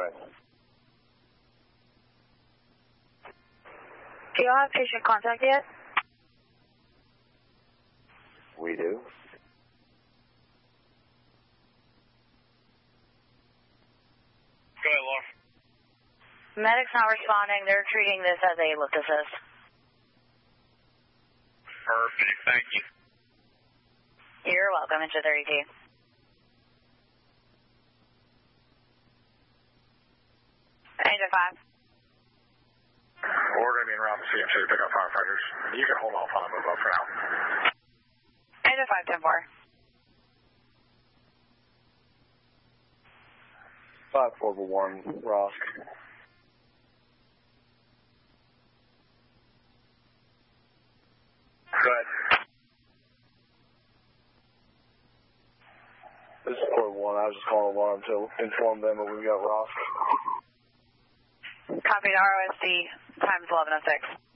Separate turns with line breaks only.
ahead.
Do you have patient contact yet?
We do.
Go ahead, Laura.
Medic's not responding. They're treating this as a lift assist.
Perfect. Thank you.
You're welcome. Into 32. Into 5.
We're going to be en route to CMC to pick up firefighters. You can hold off on them above for now.
Into 510-4.
541, Rosk.
Good.
This is Port 1. I was just calling alarm to inform them that we've got Rosk.
Copy to ROSD. Time's 11:06.